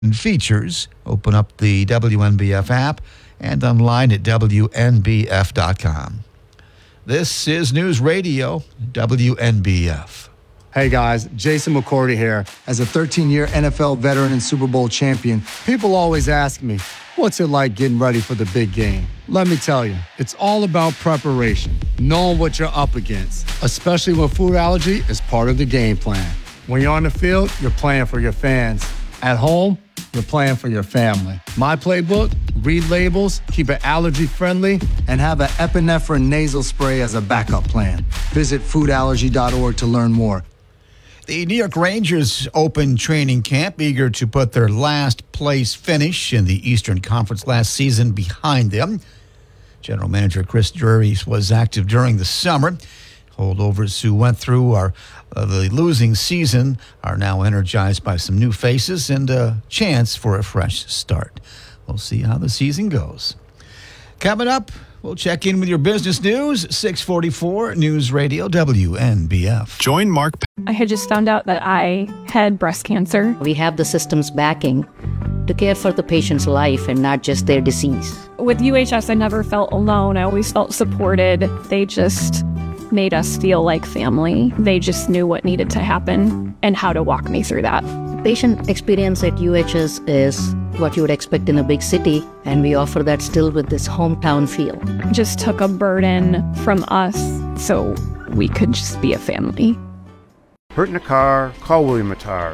and features. Open up the WNBF app and online at WNBF.com. This is News Radio, WNBF. Hey guys, Jason McCourty here. As a 13-year NFL veteran and Super Bowl champion, people always ask me, what's it like getting ready for the big game? Let me tell you, it's all about preparation, knowing what you're up against, especially when food allergy is part of the game plan. When you're on the field, you're playing for your fans. At home, you're playing for your family. My playbook, read labels, keep it allergy-friendly, and have an epinephrine nasal spray as a backup plan. Visit foodallergy.org to learn more. The New York Rangers open training camp, eager to put their last place finish in the Eastern Conference last season behind them. General Manager Chris Drury was active during the summer. Holdovers who went through the losing season are now energized by some new faces and a chance for a fresh start. We'll see how the season goes. Coming up, we'll check in with your business news. 644 News Radio WNBF. Join Mark. I had just found out that I had breast cancer. We have the system's backing to care for the patient's life and not just their disease. With UHS, I never felt alone. I always felt supported. They just made us feel like family. They just knew what needed to happen and how to walk me through that. Patient experience at UHS is what you would expect in a big city, and we offer that still with this hometown feel. Just took a burden from us so we could just be a family. Hurt in a car, call William Attar,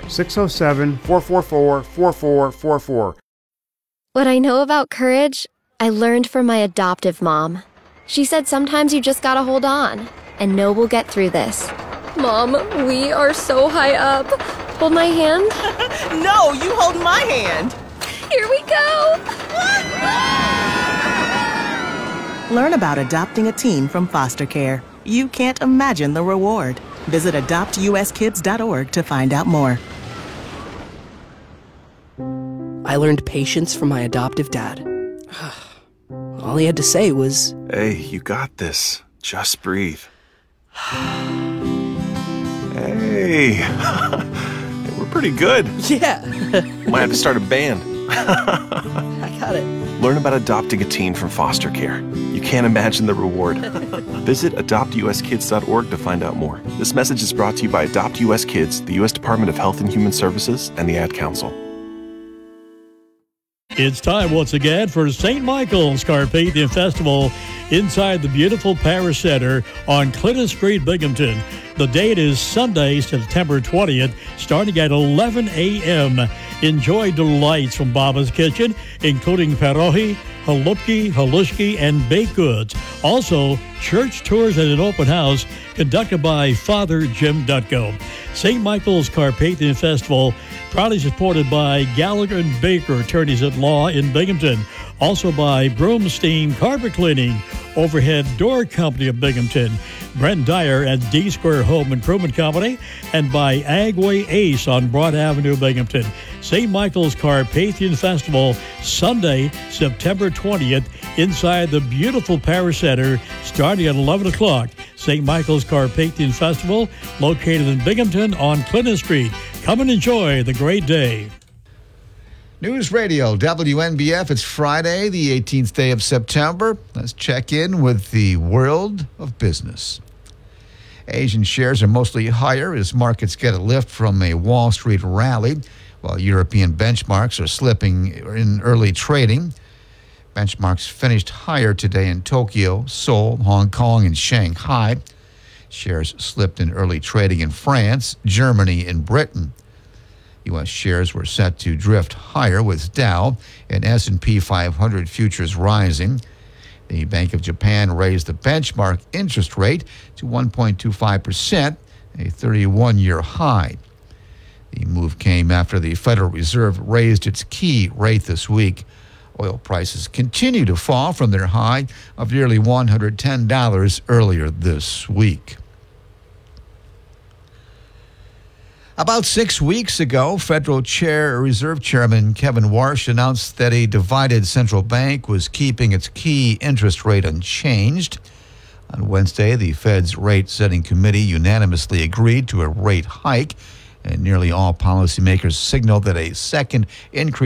607-444-4444. What I know about courage, I learned from my adoptive mom. She said sometimes you just gotta hold on and know we'll get through this. Mom, we are so high up. Hold my hand. No, you hold my hand. Here we go. Learn about adopting a teen from foster care. You can't imagine the reward. Visit adoptuskids.org to find out more. I learned patience from my adoptive dad. All he had to say was, Hey, you got this. Just breathe. Hey. We're pretty good. yeah. Might have to start a band. I got it. Learn about adopting a teen from foster care. You can't imagine the reward. Visit adoptuskids.org to find out more. This message is brought to you by Adopt US Kids, the U.S. Department of Health and Human Services, and the Ad Council. It's time once again for St. Michael's Carpathian Festival inside the beautiful Parish Center on Clinton Street, Binghamton. The date is Sunday, September 20th, starting at 11 a.m. Enjoy delights from Baba's Kitchen, including pierogi, halupki, halushki, and baked goods. Also, church tours and an open house conducted by Father Jim Dutko. St. Michael's Carpathian Festival, proudly supported by Gallagher & Baker, attorneys at law in Binghamton. Also by Broomstein Carpet Cleaning, Overhead Door Company of Binghamton, Brent Dyer at D Square Home Improvement Company, and by Agway Ace on Broad Avenue, Binghamton. St. Michael's Carpathian Festival, Sunday, September 20th, inside the beautiful Parish Center, starting at 11 o'clock. St. Michael's Carpathian Festival, located in Binghamton on Clinton Street. Come and enjoy the great day. News Radio, WNBF. It's Friday, the 18th day of September. Let's check in with the world of business. Asian shares are mostly higher as markets get a lift from a Wall Street rally, while European benchmarks are slipping in early trading. Benchmarks finished higher today in Tokyo, Seoul, Hong Kong, and Shanghai. Shares slipped in early trading in France, Germany, and Britain. U.S. shares were set to drift higher with Dow and S&P 500 futures rising. The Bank of Japan raised the benchmark interest rate to 1.25%, a 31-year high. The move came after the Federal Reserve raised its key rate this week. Oil prices continue to fall from their high of nearly $110 earlier this week. About 6 weeks ago, Federal Reserve Chairman Kevin Warsh announced that a divided central bank was keeping its key interest rate unchanged. On Wednesday, the Fed's rate-setting committee unanimously agreed to a rate hike And nearly all policymakers signal that a second increase